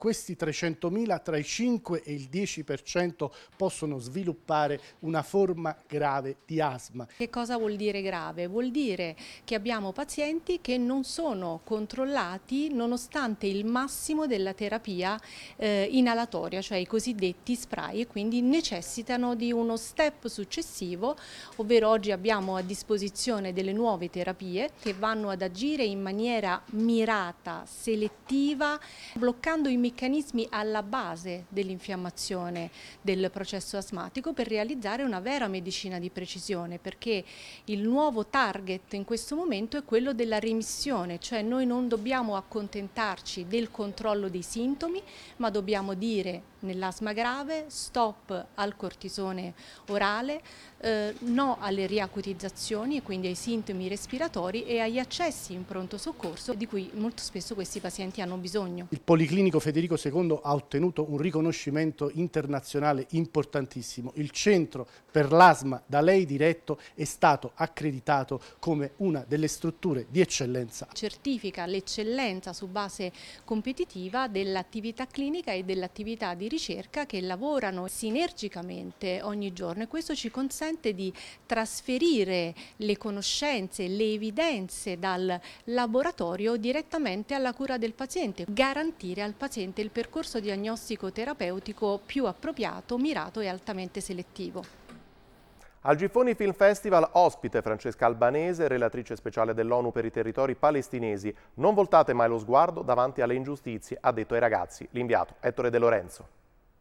questi 300.000 tra i 5 e il 10% possono sviluppare una forma grave di asma. Che cosa vuol dire grave? Vuol dire che abbiamo pazienti che non sono controllati nonostante il massimo della terapia inalatoria, cioè i cosiddetti spray, e quindi necessitano di uno step successivo, ovvero oggi abbiamo a disposizione delle nuove terapie che vanno ad agire in maniera mirata, selettiva, bloccando i meccanismi alla base dell'infiammazione del processo asmatico per realizzare una vera medicina di precisione, perché il nuovo target in questo momento è quello della remissione, cioè noi non dobbiamo accontentarci del controllo dei sintomi, ma dobbiamo dire nell'asma grave stop al cortisone orale, no alle riacutizzazioni e quindi ai sintomi respiratori e agli accessi in pronto soccorso di cui molto spesso questi pazienti hanno bisogno. Il Policlinico Federico II ha ottenuto un riconoscimento internazionale importantissimo. Il centro per l'asma da lei diretto è stato accreditato come una delle strutture di eccellenza. Certifica l'eccellenza su base competitiva dell'attività clinica e dell'attività di ricerca che lavorano sinergicamente ogni giorno, e questo ci consente di trasferire le conoscenze, le evidenze dal laboratorio direttamente alla cura del paziente, garantire al paziente il percorso diagnostico terapeutico più appropriato, mirato e altamente selettivo. Al Giffoni Film Festival ospite Francesca Albanese, relatrice speciale dell'ONU per i territori palestinesi. Non voltate mai lo sguardo davanti alle ingiustizie, ha detto ai ragazzi l'inviato Ettore De Lorenzo.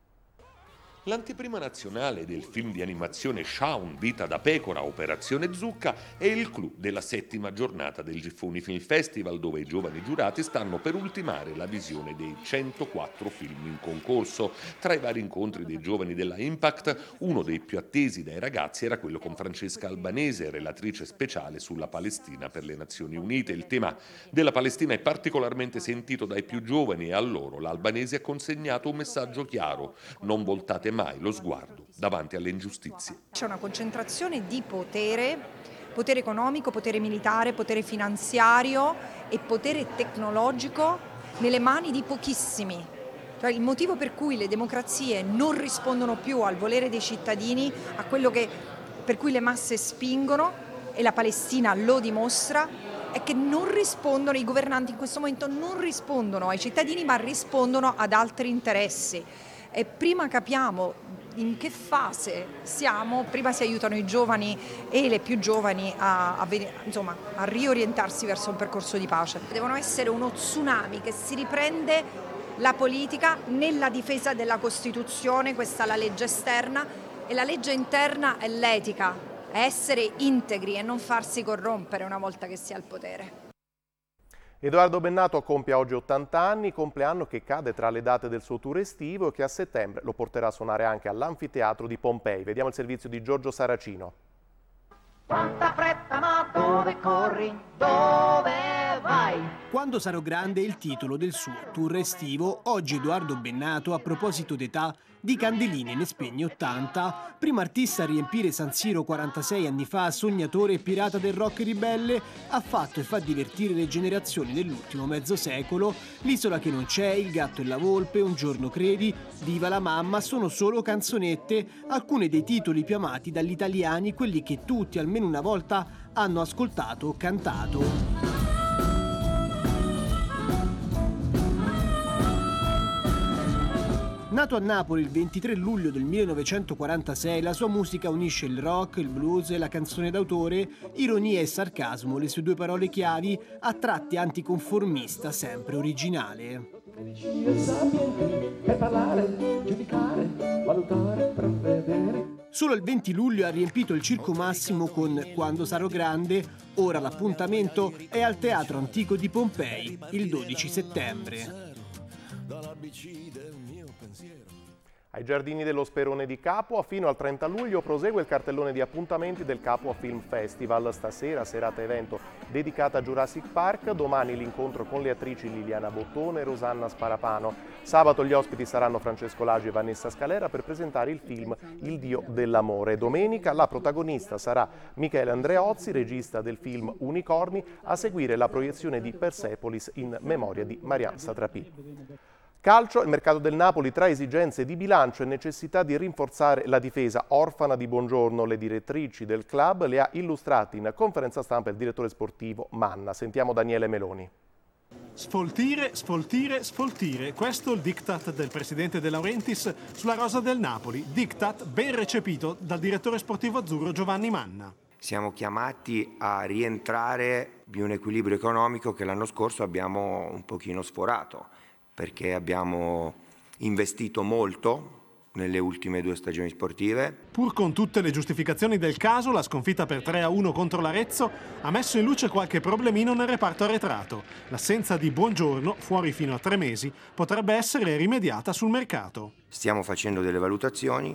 L'anteprima nazionale del film di animazione Shaun, Vita da pecora, Operazione Zucca, è il clou della 7ª giornata del Giffoni Film Festival, dove i giovani giurati stanno per ultimare la visione dei 104 film in concorso. Tra i vari incontri dei giovani della Impact, uno dei più attesi dai ragazzi era quello con Francesca Albanese, relatrice speciale sulla Palestina per le Nazioni Unite. Il tema della Palestina è particolarmente sentito dai più giovani e a loro l'Albanese ha consegnato un messaggio chiaro: non voltate mai lo sguardo davanti alle ingiustizie. C'è una concentrazione di potere economico, potere militare, potere finanziario e potere tecnologico nelle mani di pochissimi. Cioè, il motivo per cui le democrazie non rispondono più al volere dei cittadini, a quello per cui le masse spingono, e la Palestina lo dimostra, è che non rispondono, i governanti in questo momento non rispondono ai cittadini, ma rispondono ad altri interessi. E prima capiamo in che fase siamo, prima si aiutano i giovani e le più giovani a riorientarsi verso un percorso di pace. Devono essere uno tsunami che si riprende la politica nella difesa della Costituzione, questa è la legge esterna, e la legge interna è l'etica, è essere integri e non farsi corrompere una volta che si ha il potere. Edoardo Bennato compie oggi 80 anni, compleanno che cade tra le date del suo tour estivo e che a settembre lo porterà a suonare anche all'Anfiteatro di Pompei. Vediamo il servizio di Giorgio Saracino. Quanta fretta, ma dove corri? Dove vai? Quando sarò grande è il titolo del suo tour estivo. Oggi Edoardo Bennato, a proposito d'età, di candeline ne spegne 80. Primo artista a riempire San Siro 46 anni fa, sognatore e pirata del rock ribelle, ha fatto e fa divertire le generazioni dell'ultimo mezzo secolo. L'isola che non c'è, Il gatto e la volpe, Un giorno credi, Viva la mamma sono solo canzonette, alcune dei titoli più amati dagli italiani, quelli che tutti almeno una volta hanno ascoltato o cantato. Nato a Napoli il 23 luglio del 1946, la sua musica unisce il rock, il blues e la canzone d'autore, ironia e sarcasmo, le sue due parole chiavi, a tratti anticonformista, sempre originale. Solo il 20 luglio ha riempito il Circo Massimo con Quando sarò grande, ora l'appuntamento è al Teatro Antico di Pompei, il 12 settembre. Ai Giardini dello Sperone di Capua, fino al 30 luglio, prosegue il cartellone di appuntamenti del Capua Film Festival. Stasera, serata evento dedicata a Jurassic Park, domani l'incontro con le attrici Liliana Bottone e Rosanna Sparapano. Sabato gli ospiti saranno Francesco Lagi e Vanessa Scalera per presentare il film Il Dio dell'amore. Domenica la protagonista sarà Michele Andreozzi, regista del film Unicorni, a seguire la proiezione di Persepolis in memoria di Marianne Satrapi. Calcio, il mercato del Napoli tra esigenze di bilancio e necessità di rinforzare la difesa orfana di Buongiorno. Le direttrici del club le ha illustrate in conferenza stampa il direttore sportivo Manna. Sentiamo Daniele Meloni. Sfoltire, sfoltire, sfoltire. Questo è il diktat del presidente De Laurentiis sulla rosa del Napoli. Diktat ben recepito dal direttore sportivo azzurro Giovanni Manna. Siamo chiamati a rientrare di un equilibrio economico che l'anno scorso abbiamo un pochino sforato, perché abbiamo investito molto nelle ultime 2 stagioni sportive. Pur con tutte le giustificazioni del caso, la sconfitta per 3-1 contro l'Arezzo ha messo in luce qualche problemino nel reparto arretrato. L'assenza di Buongiorno, fuori fino a 3 mesi, potrebbe essere rimediata sul mercato. Stiamo facendo delle valutazioni,